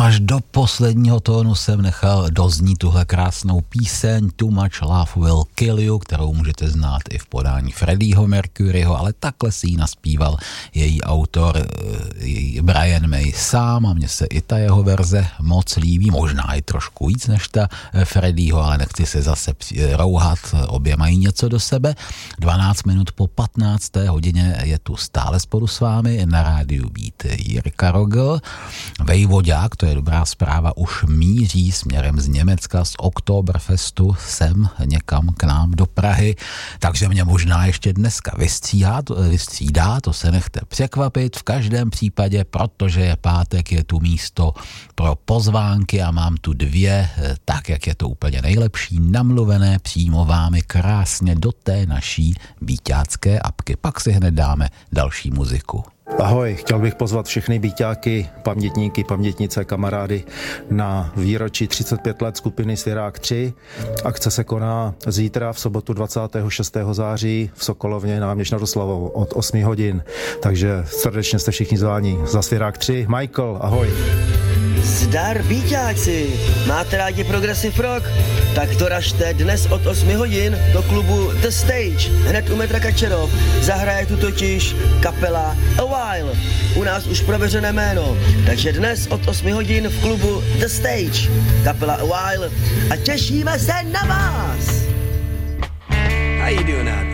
Až do posledního tónu jsem nechal doznít tuhle krásnou píseň Too Much Love Will Kill You, kterou můžete znát i v podání Freddieho Mercuryho, ale takhle si ji naspíval její autor Brian May sám a mně se i ta jeho verze moc líbí, možná i trošku víc než ta Freddieho, ale nechci se zase rouhat, obě mají něco do sebe. 12 minut po 15. hodině je tu stále spolu s vámi na rádiu Beat Jirka Rogl. Vejvodák, to je dobrá zpráva, už míří směrem z Německa, z Oktoberfestu sem někam k nám do Prahy, takže mě možná ještě dneska vystřídá, to se nechte překvapit v každém případě, protože je pátek, je tu místo pro pozvánky a mám tu dvě, tak jak je to úplně nejlepší, namluvené přímo vámi krásně do té naší bíťácké apky. Pak si hned dáme další muziku. Ahoj, chtěl bych pozvat všechny bíťáky, pamětníky, pamětnice, kamarády na výročí 35 let skupiny Svěrák 3. Akce se koná zítra v sobotu 26. září v Sokolovně na Náměstí nad Oslavou od 8 hodin. Takže srdečně jste všichni zváni za Svěrák 3. Michael, ahoj. Zdar bíťáci, máte rádi progressive rock? Tak to ražte dnes od 8 hodin do klubu The Stage, hned u metra Kačerov. Zahraje tu totiž kapela A While, u nás už prověřené jméno. Takže dnes od 8 hodin v klubu The Stage, kapela A While a těšíme se na vás! How you doing out